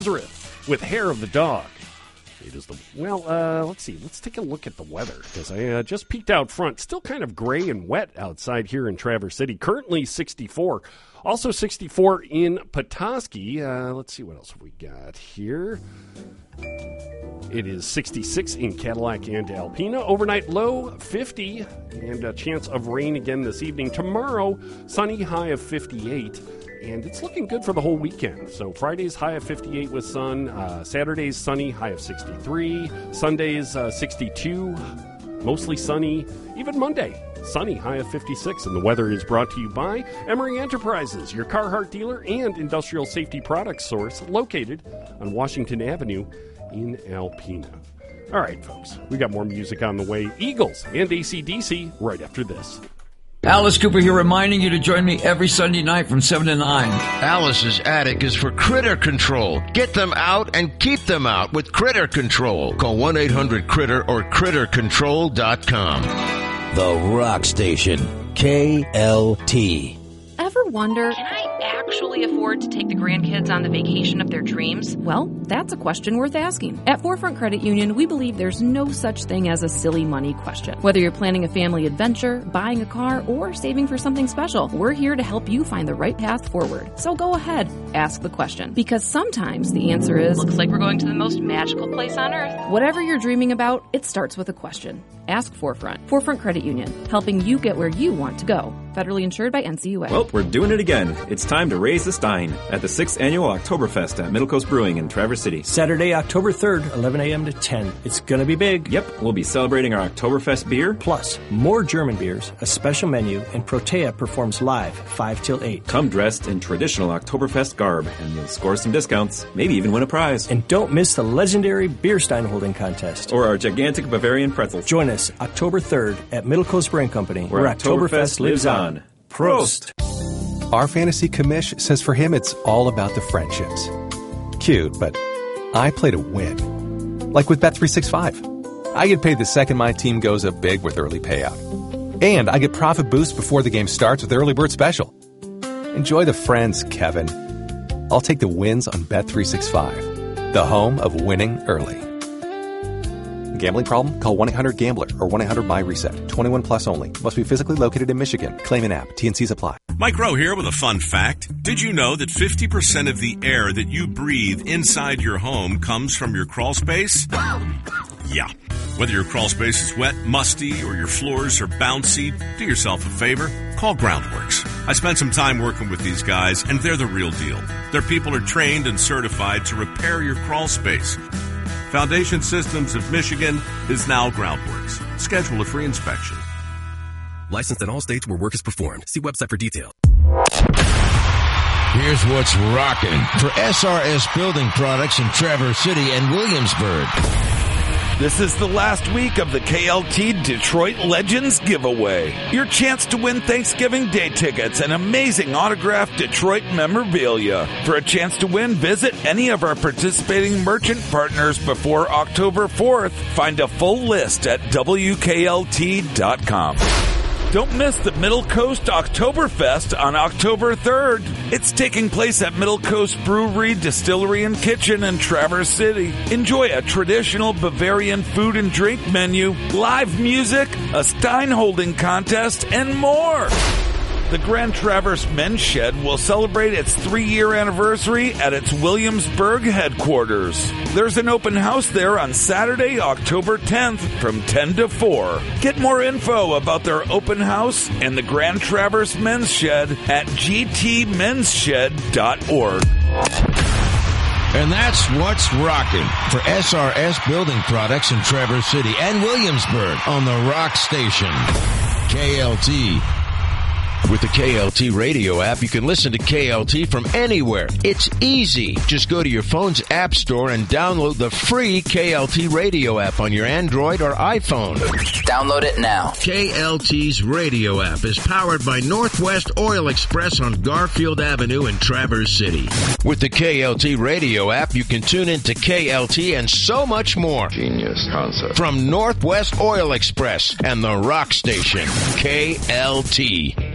Nazareth with Hair of the Dog. It is let's see. Let's take a look at the weather, because I just peeked out front. Still kind of gray and wet outside here in Traverse City. Currently 64. Also 64 in Petoskey. Let's see what else we got here. It is 66 in Cadillac and Alpena. Overnight low 50, and a chance of rain again this evening. Tomorrow, sunny, high of 58. And it's looking good for the whole weekend. So Friday's high of 58 with sun. Saturday's sunny, high of 63. Sunday's 62, mostly sunny. Even Monday, sunny, high of 56. And the weather is brought to you by Emery Enterprises, your Carhartt dealer and industrial safety products source, located on Washington Avenue in Alpena. All right, folks, we got more music on the way. Eagles and AC/DC right after this. Alice Cooper here, reminding you to join me every Sunday night from 7 to 9. Alice's attic is for critter control. Get them out and keep them out with Critter Control. Call 1-800-CRITTER or CritterControl.com. The Rock Station, KLT. Ever wonder, can I actually afford to take the grandkids on the vacation of their dreams? Well, that's a question worth asking. At Forefront Credit Union, we believe there's no such thing as a silly money question. Whether you're planning a family adventure, buying a car, or saving for something special, we're here to help you find the right path forward. So go ahead, ask the question. Because sometimes the answer is, looks like we're going to the most magical place on earth. Whatever you're dreaming about, it starts with a question. Ask Forefront. Forefront Credit Union, helping you get where you want to go. Federally insured by NCUA. Well, we're doing it again. It's time to raise the stein at the 6th Annual Oktoberfest at Middle Coast Brewing in Traverse City. Saturday, October 3rd, 11 a.m. to 10. It's going to be big. Yep, we'll be celebrating our Oktoberfest beer. Plus, more German beers, a special menu, and Protea performs live 5 till 8. Come dressed in traditional Oktoberfest garb, and you'll score some discounts, maybe even win a prize. And don't miss the legendary beer stein holding contest. Or our gigantic Bavarian pretzels. Join us October 3rd at Middle Coast Brewing Company, where Oktoberfest lives on. Prost! Our fantasy commish says for him it's all about the friendships. Cute, but I play to win. Like with Bet365. I get paid the second my team goes up big with early payout. And I get profit boost before the game starts with Early Bird Special. Enjoy the friends, Kevin. I'll take the wins on Bet365, the home of winning early. Gambling problem? Call 1-800-GAMBLER or 1-800-MY-RESET. 21 plus only. Must be physically located in Michigan. Claim an app. T&Cs apply. Mike Rowe here with a fun fact. Did you know that 50% of the air that you breathe inside your home comes from your crawl space? Yeah. Whether your crawl space is wet, musty, or your floors are bouncy, do yourself a favor. Call Groundworks. I spent some time working with these guys, and they're the real deal. Their people are trained and certified to repair your crawl space. Foundation Systems of Michigan is now Groundworks. Schedule a free inspection. Licensed in all states where work is performed. See website for details. Here's what's rocking for SRS Building Products in Traverse City and Williamsburg. This is the last week of the KLT Detroit Legends giveaway. Your chance to win Thanksgiving Day tickets and amazing autographed Detroit memorabilia. For a chance to win, visit any of our participating merchant partners before October 4th. Find a full list at WKLT.com. Don't miss the Middle Coast Oktoberfest on October 3rd. It's taking place at Middle Coast Brewery, Distillery, and Kitchen in Traverse City. Enjoy a traditional Bavarian food and drink menu, live music, a stein holding contest, and more. The Grand Traverse Men's Shed will celebrate its 3-year anniversary at its Williamsburg headquarters. There's an open house there on Saturday, October 10th from 10 to 4. Get more info about their open house and the Grand Traverse Men's Shed at gtmensshed.org. And that's what's rocking for SRS Building Products in Traverse City and Williamsburg on the Rock Station, KLT. With the KLT radio app, you can listen to KLT from anywhere. It's easy. Just go to your phone's app store and download the free KLT radio app on your Android or iPhone. Download it now. KLT's radio app is powered by Northwest Oil Express on Garfield Avenue in Traverse City. With the KLT radio app, you can tune into KLT and so much more. Genius concept. From Northwest Oil Express and the Rock Station, KLT.